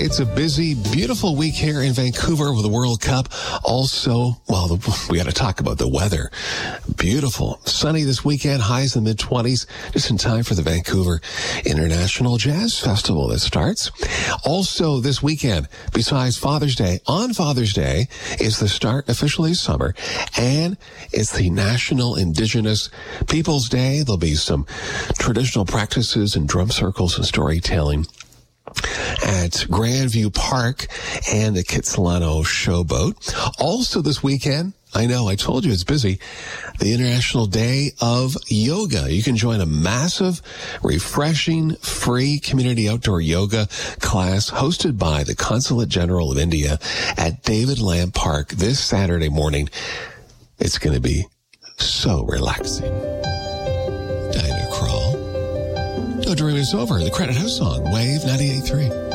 It's a busy, beautiful week here in Vancouver with the World Cup. Also, well, we got to talk about the weather. Beautiful. Sunny this weekend, highs in the mid-20s, just in time for the Vancouver International Jazz Festival that starts. Also, this weekend, besides Father's Day, on Father's Day is the start officially of summer, and it's the National Indigenous Peoples Day. There'll be some traditional practices and drum circles and storytelling at Grandview Park and the Kitsilano Showboat. Also this weekend, I know, I told you it's busy, the International Day of Yoga. You can join a massive, refreshing, free community outdoor yoga class hosted by the Consulate General of India at David Lamb Park this Saturday morning. It's going to be so relaxing. Dinah Crawl. No Dream is Over, the Credit House song, Wave 98.3.